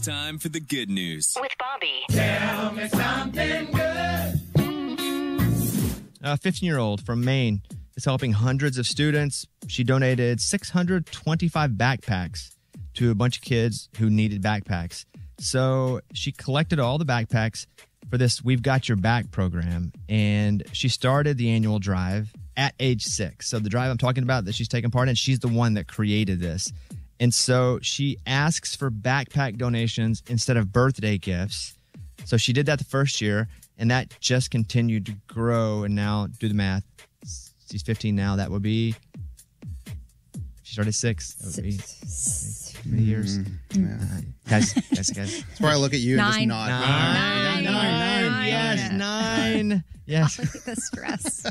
time for the good news with Bobby. Tell me something good. A 15-year-old from Maine is helping hundreds of students. She donated 625 backpacks to a bunch of kids who needed backpacks. So she collected all the backpacks for this We've Got Your Back program, and she started the annual drive at age 6. So the drive I'm talking about that she's taking part in, she's the one that created this. And so she asks for backpack donations instead of birthday gifts. So she did that the first year, and that just continued to grow. And now, do the math. She's 15 now. That would be, she started 6. That would be how many years? Yeah. Guys. That's why I look at you and just nod. Nine. Yes, 9. Yes. The stress.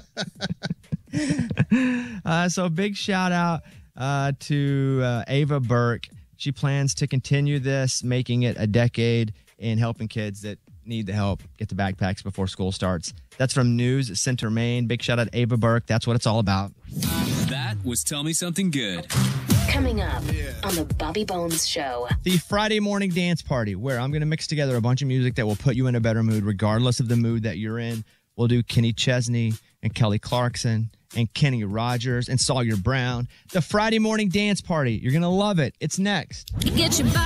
So big shout out to Ava Burke. She plans to continue this, making it a decade in helping kids that need the help get the backpacks before school starts. That's from News Center, Maine. Big shout out to Ava Burke. That's what it's all about. That was Tell Me Something Good. Coming up on the Bobby Bones Show. The Friday morning dance party, where I'm going to mix together a bunch of music that will put you in a better mood regardless of the mood that you're in. We'll do Kenny Chesney and Kelly Clarkson and Kenny Rogers and Sawyer Brown. The Friday morning dance party. You're going to love it. It's next. Get your